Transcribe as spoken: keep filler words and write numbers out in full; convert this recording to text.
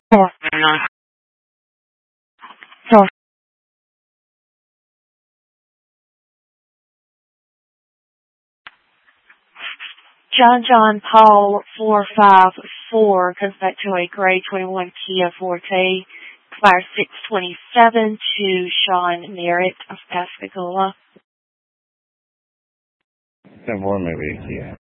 Four. Four. John John Paul four five four comes back to a gray twenty-one Kia Forte, expires six twenty-seven to Sean Merritt of Pascagoula. ten four maybe, yeah.